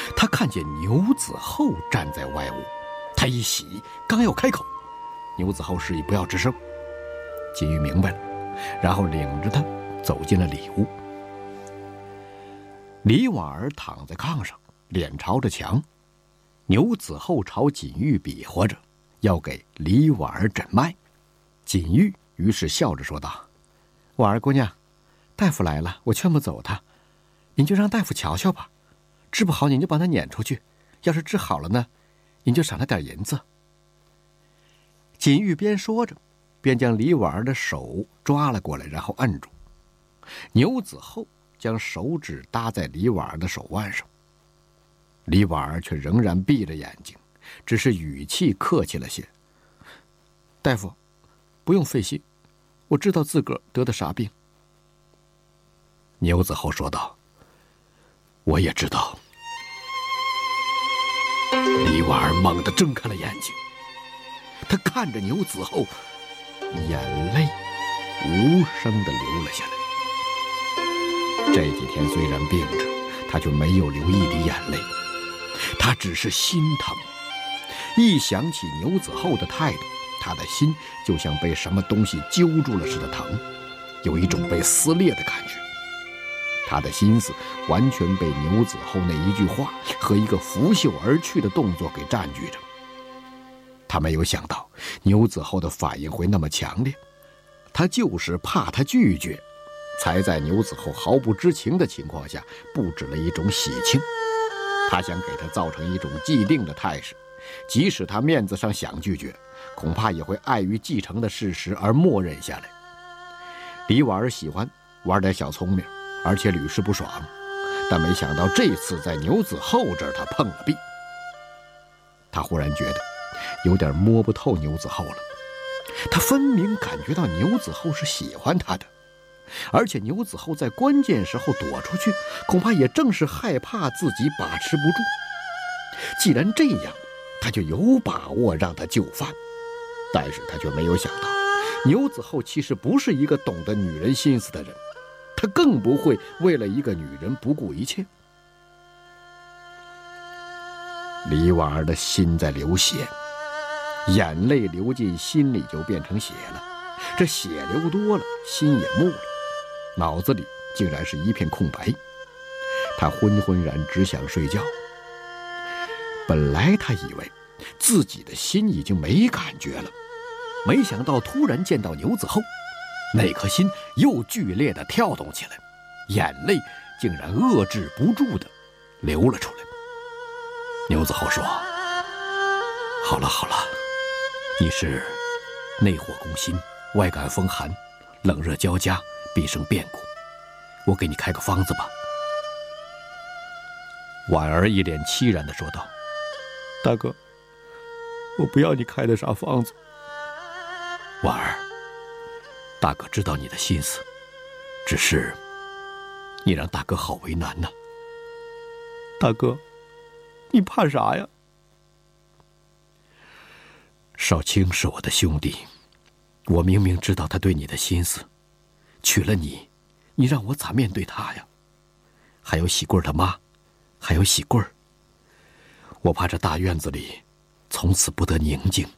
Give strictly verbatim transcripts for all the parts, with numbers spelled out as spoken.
他看见牛子厚站在外屋，他一喜，刚要开口，牛子厚示意不要吱声。锦玉明白了，然后领着他走进了里屋。李婉儿躺在炕上，脸朝着墙，牛子厚朝锦玉比划着要给李婉儿诊脉。锦玉于是笑着说道：“婉儿姑娘，大夫来了，我劝不走他，您就让大夫瞧瞧吧，治不好您就把他撵出去，要是治好了呢，您就赏他点银子。”锦玉边说着，便将李婉儿的手抓了过来，然后按住。牛子厚将手指搭在李婉儿的手腕上，李婉儿却仍然闭着眼睛，只是语气客气了些：“大夫，不用费心，我知道自个儿得的啥病。”牛子厚说道：“我也知道。”李婉儿猛地睁开了眼睛，她看着牛子厚，眼泪无声地流了下来。这几天虽然病着，她却没有流一滴眼泪，她只是心疼。一想起牛子厚的态度，她的心就像被什么东西揪住了似的疼，有一种被撕裂的感觉。他的心思完全被牛子厚那一句话和一个拂袖而去的动作给占据着。他没有想到牛子厚的反应会那么强烈，他就是怕他拒绝，才在牛子厚毫不知情的情况下布置了一种喜庆。他想给他造成一种既定的态势，即使他面子上想拒绝，恐怕也会碍于继承的事实而默认下来。李婉儿喜欢玩点小聪明，而且屡试不爽，但没想到这次在牛子厚这儿他碰了壁。他忽然觉得有点摸不透牛子厚了，他分明感觉到牛子厚是喜欢他的，而且牛子厚在关键时候躲出去，恐怕也正是害怕自己把持不住。既然这样，他就有把握让他就范。但是他却没有想到，牛子厚其实不是一个懂得女人心思的人，他更不会为了一个女人不顾一切。李婉儿的心在流血，眼泪流进心里就变成血了，这血流多了，心也木了，脑子里竟然是一片空白。他昏昏然只想睡觉。本来他以为自己的心已经没感觉了，没想到突然见到牛子厚，那颗心又剧烈地跳动起来，眼泪竟然遏制不住地流了出来。牛子厚说：“好了好了，你是内火攻心，外感风寒，冷热交加，必生变故，我给你开个方子吧。”婉儿一脸凄然地说道：“大哥，我不要你开的啥方子。”婉儿，大哥知道你的心思，只是你让大哥好为难呢。大哥，你怕啥呀？少卿是我的兄弟，我明明知道他对你的心思，娶了你，你让我咋面对他呀？还有喜贵他妈，还有喜贵，我怕这大院子里从此不得宁静。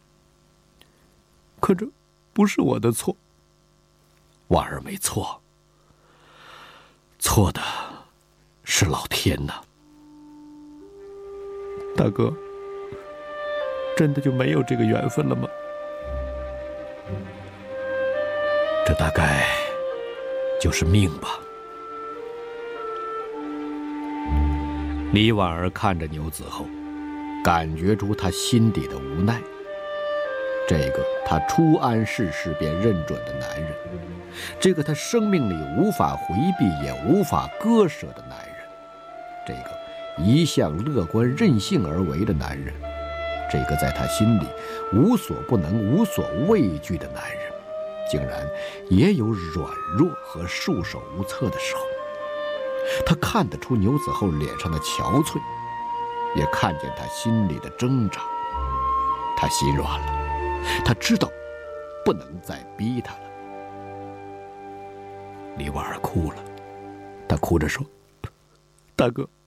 可这不是我的错。婉儿没错，错的是老天呐。大哥，真的就没有这个缘分了吗？这大概就是命吧。李婉儿看着牛子厚，感觉出他心底的无奈。这个他初谙世事便认准的男人，这个他生命里无法回避也无法割舍的男人，这个一向乐观任性而为的男人，这个在他心里无所不能无所畏惧的男人，竟然也有软弱和束手无策的时候。他看得出牛子厚脸上的憔悴，也看见他心里的挣扎。他心软了，他知道不能再逼他了。李婉儿哭了，她哭着说：“大哥，